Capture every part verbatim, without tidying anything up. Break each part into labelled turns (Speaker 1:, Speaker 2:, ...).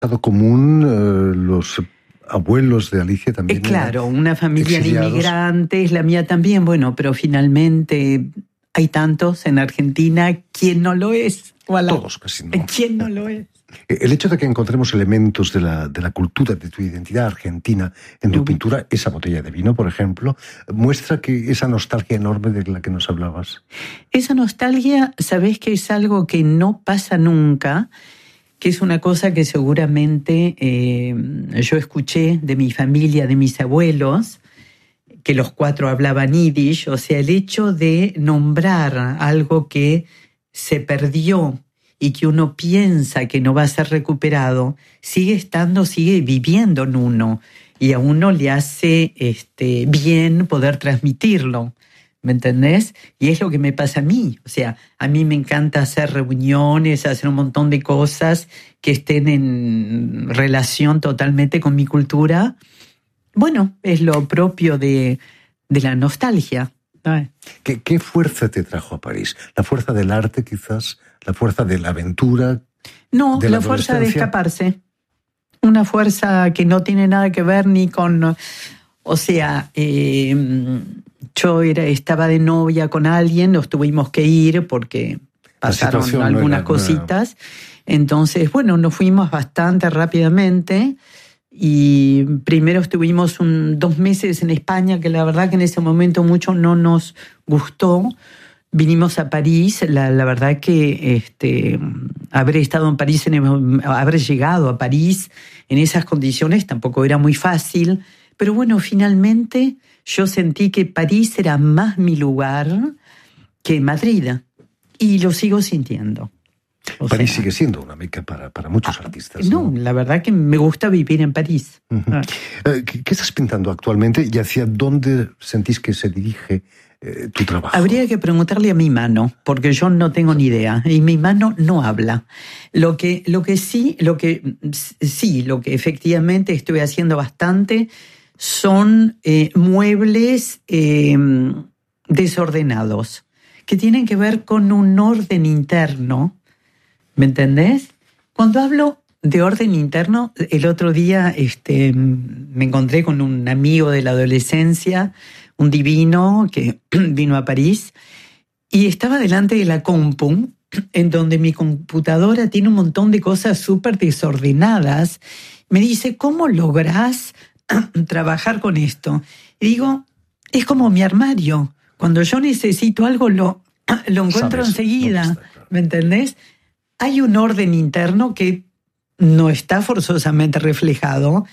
Speaker 1: común, eh, los abuelos de Alicia también.
Speaker 2: Eh, claro, una familia exiliados. De inmigrantes, la mía también, bueno, pero finalmente hay tantos en Argentina. ¿Quién no lo es? Voilà.
Speaker 1: Todos casi no.
Speaker 2: ¿Quién no lo es?
Speaker 1: El hecho de que encontremos elementos de la, de la cultura, de tu identidad argentina en tu uh-huh. pintura, esa botella de vino, por ejemplo, muestra que esa nostalgia enorme de la que nos hablabas.
Speaker 2: Esa nostalgia, sabés que es algo que no pasa nunca, que es una cosa que seguramente eh, yo escuché de mi familia, de mis abuelos, que los cuatro hablaban yiddish, o sea, el hecho de nombrar algo que se perdió y que uno piensa que no va a ser recuperado, sigue estando, sigue viviendo en uno, y a uno le hace este, bien poder transmitirlo, ¿me entendés? Y es lo que me pasa a mí, o sea, a mí me encanta hacer reuniones, hacer un montón de cosas que estén en relación totalmente con mi cultura. Bueno, es lo propio de, de la nostalgia.
Speaker 1: ¿Qué, ¿Qué fuerza te trajo a París? ¿La fuerza del arte, quizás? ¿La fuerza de la aventura?
Speaker 2: No, la, la fuerza de escaparse. Una fuerza que no tiene nada que ver ni con... O sea, eh, yo era, estaba de novia con alguien, nos tuvimos que ir porque pasaron algunas no era, cositas. No era... Entonces, bueno, nos fuimos bastante rápidamente. Y primero estuvimos un, dos meses en España, que la verdad que en ese momento mucho no nos gustó. Vinimos a París, la, la verdad que este, haber estado en París, en, haber llegado a París en esas condiciones tampoco era muy fácil. Pero bueno, finalmente yo sentí que París era más mi lugar que Madrid. Y lo sigo sintiendo.
Speaker 1: O París sea, sigue siendo una meca para, para muchos ah, artistas.
Speaker 2: No, ¿no? La verdad que me gusta vivir en París.
Speaker 1: Uh-huh. ah. ¿Qué, ¿Qué estás pintando actualmente y hacia dónde sentís que se dirige eh, tu trabajo?
Speaker 2: Habría que preguntarle a mi mano, porque yo no tengo ni idea. Y mi mano no habla. Lo que, lo que sí, lo que sí, lo que efectivamente estoy haciendo bastante son eh, muebles eh, desordenados, que tienen que ver con un orden interno. ¿Me entendés? Cuando hablo de orden interno, el otro día este, me encontré con un amigo de la adolescencia, un divino que vino a París, y estaba delante de la compu, en donde mi computadora tiene un montón de cosas súper desordenadas. Me dice, ¿cómo lográs trabajar con esto? Y digo, es como mi armario. Cuando yo necesito algo, lo, lo encuentro ¿Sabes? enseguida. No, ¿me entendés? Hay un orden interno que no está forzosamente reflejado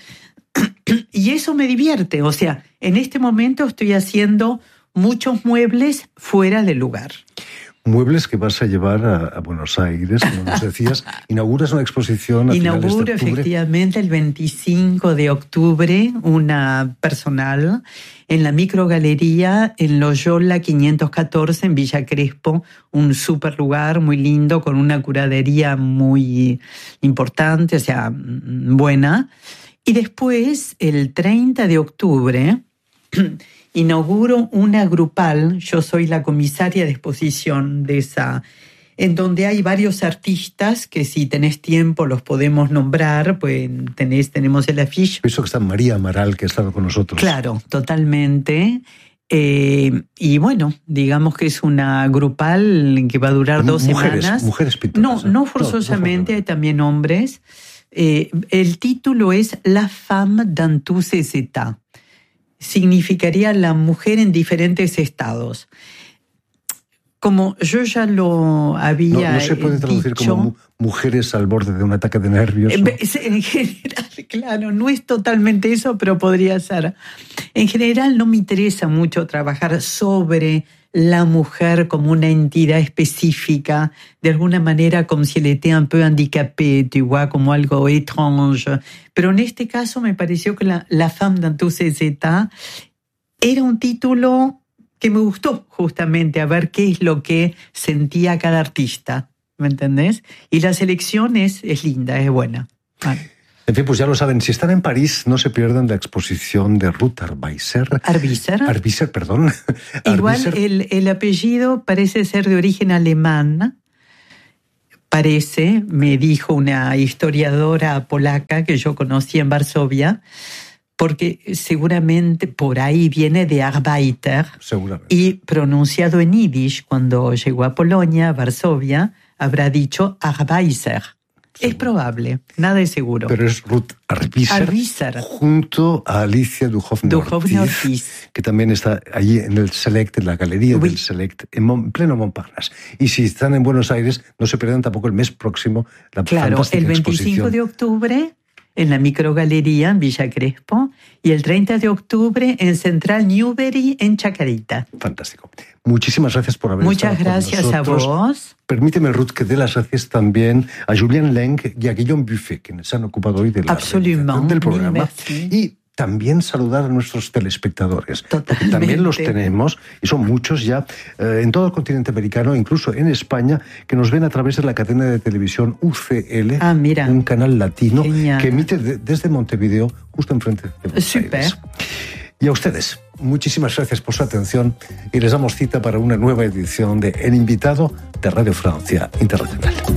Speaker 2: y eso me divierte. O sea, en este momento estoy haciendo muchos muebles fuera del lugar.
Speaker 1: Muebles que vas a llevar a, a Buenos Aires, como nos decías. Inauguras una exposición a
Speaker 2: Inauguro
Speaker 1: finales de octubre.
Speaker 2: Efectivamente el veinticinco de octubre una personal en la microgalería en Loyola quinientos catorce en Villa Crespo, un súper lugar muy lindo con una curaduría muy importante, o sea, buena. Y después, el treinta de octubre, inauguro una grupal, yo soy la comisaria de exposición de esa, en donde hay varios artistas que si tenés tiempo los podemos nombrar, pues tenés, tenemos el afiche.
Speaker 1: Eso que está María Amaral, que ha estado con nosotros.
Speaker 2: Claro, totalmente. Eh, y bueno, digamos que es una grupal que va a durar dos
Speaker 1: mujeres,
Speaker 2: semanas.
Speaker 1: Mujeres pintoras.
Speaker 2: No, no forzosamente, no, no hay también hombres. Eh, el título es La femme dans tous ses états. Significaría la mujer en diferentes estados. Como yo ya lo había
Speaker 1: No, no se puede traducir
Speaker 2: dicho,
Speaker 1: como mujeres al borde de un ataque de nervios. ¿No?
Speaker 2: En general, claro, no es totalmente eso, pero podría ser. En general no me interesa mucho trabajar sobre la mujer como una entidad específica, de alguna manera como si elle était un peu handicapée, tu vois, como algo étrange. Pero en este caso me pareció que la, la femme dans tous ses états era un título que me gustó justamente a ver qué es lo que sentía cada artista, ¿me entendés? Y la selección es, es linda, es buena. Vale.
Speaker 1: En fin, pues ya lo saben, si están en París, no se pierdan la exposición de Ruth Arbiser.
Speaker 2: ¿Arbiser?
Speaker 1: Arbiser, perdón.
Speaker 2: Igual
Speaker 1: Arbiser.
Speaker 2: El, el apellido parece ser de origen alemán, parece, me dijo una historiadora polaca que yo conocí en Varsovia, porque seguramente por ahí viene de Arbeiter,
Speaker 1: seguramente.
Speaker 2: Y pronunciado en yiddish cuando llegó a Polonia, a Varsovia, habrá dicho Arbeiser. Es probable, nada es seguro.
Speaker 1: Pero es Ruth Arbeiser,
Speaker 2: Arbeiser.
Speaker 1: junto a Alicia Duhovne-Ortiz, que también está allí en el Select, en la galería oui. del Select, en Mon, pleno Montparnasse. Y si están en Buenos Aires, no se pierdan tampoco el mes próximo la
Speaker 2: claro,
Speaker 1: fantástica
Speaker 2: el veinticinco
Speaker 1: exposición.
Speaker 2: de octubre en la microgalería en Villa Crespo y el treinta de octubre en Central Newbery en Chacarita.
Speaker 1: Fantástico. Muchísimas gracias por haber
Speaker 2: Muchas
Speaker 1: estado
Speaker 2: gracias
Speaker 1: con nosotros.
Speaker 2: a vos.
Speaker 1: Permíteme, Ruth, que dé las gracias también a Julien Leng y a Guillaume Buffet, quienes se han ocupado hoy de la realización del programa. Y también saludar a nuestros telespectadores.
Speaker 2: Totalmente.
Speaker 1: Porque también los tenemos, y son muchos ya, eh, en todo el continente americano, incluso en España, que nos ven a través de la cadena de televisión U C L,
Speaker 2: ah, mira.
Speaker 1: un canal latino
Speaker 2: Genial.
Speaker 1: que emite de, desde Montevideo, justo enfrente de Buenos
Speaker 2: Super.
Speaker 1: Aires. Y a ustedes, muchísimas gracias por su atención y les damos cita para una nueva edición de El Invitado de Radio Francia Internacional.